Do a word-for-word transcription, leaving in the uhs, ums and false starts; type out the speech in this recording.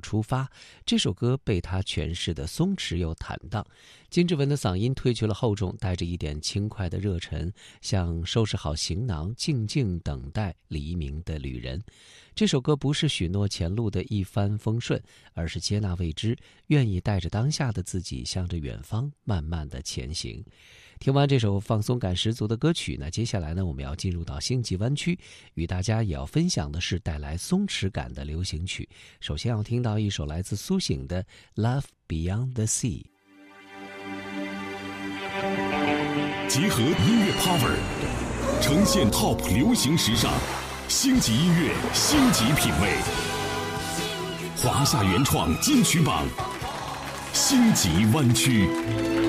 出发，这首歌被他诠释的松弛又坦荡。金志文的嗓音褪去了厚重，带着一点轻快的热忱，像收拾好行囊，静静等待黎明的旅人。这首歌不是许诺前路的一帆风顺，而是接纳未知，愿意带着当下的自己，向着远方慢慢的前行。听完这首放松感十足的歌曲呢，接下来呢，我们要进入到星际湾区，与大家也要分享的是带来松弛感的流行曲。首先要听到一首来自苏醒的 Love Beyond the Sea。 结合音乐 power， 呈现 top 流行时尚，星级音乐，星级品味，华夏原创金曲榜，星级湾区。